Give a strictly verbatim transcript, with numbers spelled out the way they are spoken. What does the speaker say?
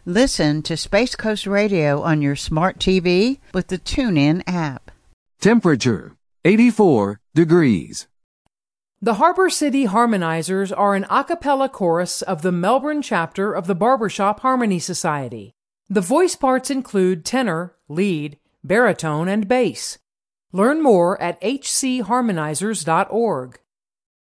Listen to Space Coast Radio on your smart T V with the TuneIn app. Temperature, eighty-four degrees. The Harbor City Harmonizers are an a cappella chorus of the Melbourne chapter of the Barbershop Harmony Society. The voice parts include tenor, lead, baritone, and bass. Learn more at h c harmonizers dot org.